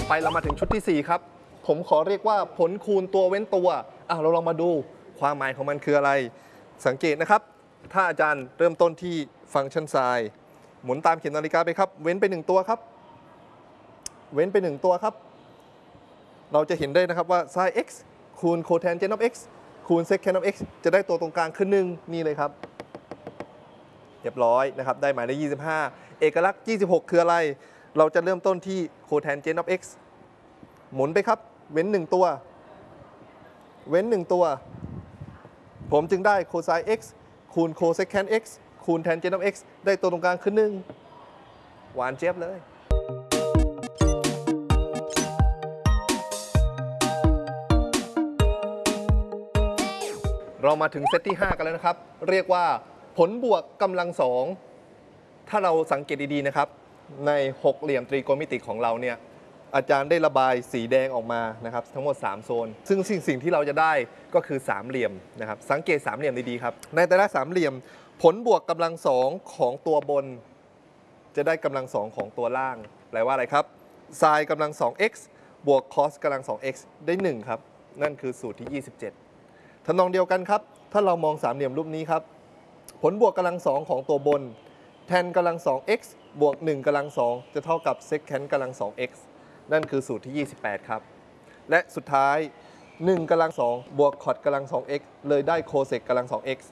ไปเรามาถึงชุดที่ 4 ครับผมขอเรียกว่าผลคูณตัวเว้นตัวเราลองมาดูความหมายของมันคืออะไรสังเกตนะครับถ้าอาจารย์เริ่มต้นที่ฟังก์ชันไซน์หมุนตามเข็มนาฬิกาไปครับเว้นไป1ตัวครับเว้นไป1ตัวครับเราจะเห็นได้นะครับว่า sin x คูณ cotangent of x คูณ secant of x จะได้ตัวตรงกลางคือ1นี่เลยครับเรียบร้อยนะครับได้หมายเลข25เอกลักษณ์26คืออะไรเราจะเริ่มต้นที่ cotangent of x หมุนไปครับเว้น1ตัวเว้น1ตัวผมจึงได้ cosine x คูณ cosecant x คูณ tangent of x ได้ตัวตรงกลางคือ1หวานเจี๊ยบเลยเรามาถึงเซตที่ 5 กันแล้วนะครับเรียกว่าผลบวกกำลัง2ถ้าเราสังเกตดีๆนะครับในหกเหลี่ยมตรีโกณมิติของเราเนี่ยอาจารย์ได้ระบายสีแดงออกมานะครับทั้งหมด3โซนซึ่งสิ่งที่เราจะได้ก็คือสามเหลี่ยมนะครับสังเกตสามเหลี่ยมดีๆครับในแต่ละสามเหลี่ยมผลบวกกำลัง2ของตัวบนจะได้กำลัง2ของตัวล่างแปลว่าอะไรครับ sin กำลัง 2x บวก cos กำลัง 2x ได้1ครับนั่นคือสูตรที่27ทำนองเดียวกันครับถ้าเรามองสามเหลี่ยมรูปนี้ครับผลบวกกำลัง2ของตัวบน tan กำลัง 2x บวก1กำลัง2จะเท่ากับ secant กำลัง 2x นั่นคือสูตรที่28ครับและสุดท้าย1กำลัง2บวก cot กำลัง 2x เลยได้ cosec กำลัง 2x